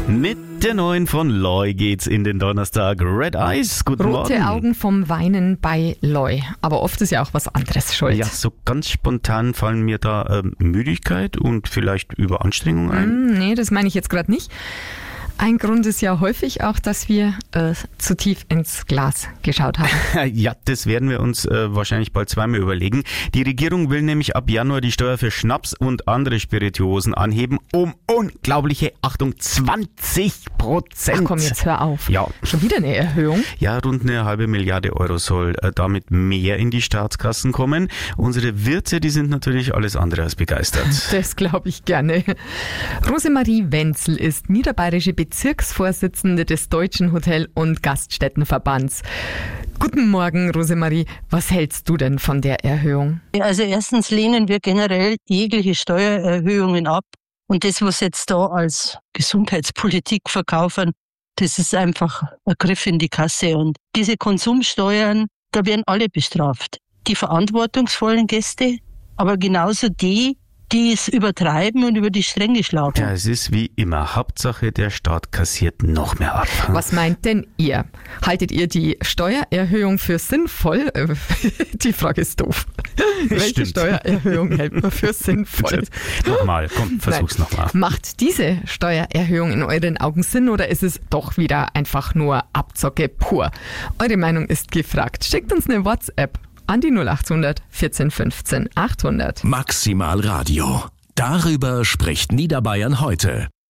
Mit der neuen von Loy geht's in den Donnerstag. Red Eyes, guten Morgen. Rote Augen vom Weinen bei Loy. Aber oft ist ja auch was anderes schuld. Ja, so ganz spontan fallen mir da Müdigkeit und vielleicht Überanstrengung ein. Nee, das meine ich jetzt gerade nicht. Ein Grund ist ja häufig auch, dass wir zu tief ins Glas geschaut haben. Ja, das werden wir uns wahrscheinlich bald zweimal überlegen. Die Regierung will nämlich ab Januar die Steuer für Schnaps und andere Spirituosen anheben um unglaubliche, Achtung, 20%. Ach komm, jetzt hör auf. Ja. Schon wieder eine Erhöhung? Ja, rund 1,5 Milliarde Euro soll damit mehr in die Staatskassen kommen. Unsere Wirte, die sind natürlich alles andere als begeistert. Das glaube ich gerne. Rosemarie Wenzel ist niederbayerische Bezirksvorsitzende des Deutschen Hotel- und Gaststättenverbands. Guten Morgen, Rosemarie. Was hältst du denn von der Erhöhung? Also erstens lehnen wir generell jegliche Steuererhöhungen ab. Und das, was jetzt da als Gesundheitspolitik verkaufen, das ist einfach ein Griff in die Kasse. Und diese Konsumsteuern, da werden alle bestraft. Die verantwortungsvollen Gäste, aber genauso die es übertreiben und über die Stränge schlagen. Ja, es ist wie immer. Hauptsache, der Staat kassiert noch mehr ab. Was meint denn ihr? Haltet ihr die Steuererhöhung für sinnvoll? Die Frage ist doof. Welche Stimmt. Steuererhöhung hält man für sinnvoll? Nochmal, komm, versuch's nochmal. Macht diese Steuererhöhung in euren Augen Sinn oder ist es doch wieder einfach nur Abzocke pur? Eure Meinung ist gefragt. Schickt uns eine WhatsApp an die 0800 14 15 800. Maximal Radio. Darüber spricht Niederbayern heute.